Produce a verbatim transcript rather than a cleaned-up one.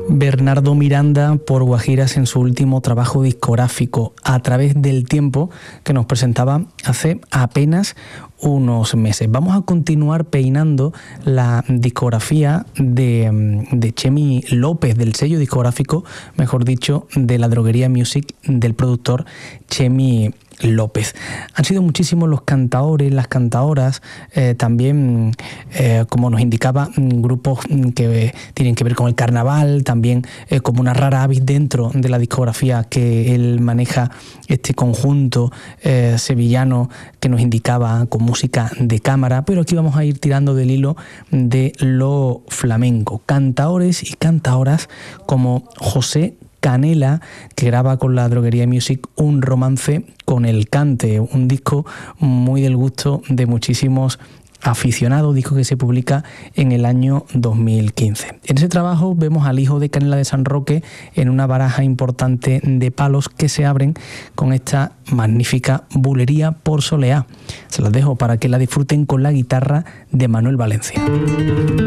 Bernardo Miranda por Guajiras en su último trabajo discográfico A través del tiempo, que nos presentaba hace apenas unos meses. Vamos a continuar peinando la discografía de, de Chemi López, del sello discográfico, mejor dicho, de la Droguería Music, del productor Chemi López. Han sido muchísimos los cantaores, las cantaoras, eh, también, eh, como nos indicaba, grupos que tienen que ver con el carnaval, también eh, como una rara avis dentro de la discografía que él maneja, este conjunto eh, sevillano que nos indicaba con música de cámara, pero aquí vamos a ir tirando del hilo de lo flamenco. Cantaores y cantaoras como José Canela, que graba con la Droguería Music Un romance con el cante, un disco muy del gusto de muchísimos aficionados, disco que se publica en el año dos mil quince. En ese trabajo vemos al hijo de Canela de San Roque en una baraja importante de palos que se abren con esta magnífica bulería por soleá. Se las dejo para que la disfruten con la guitarra de Manuel Valencia.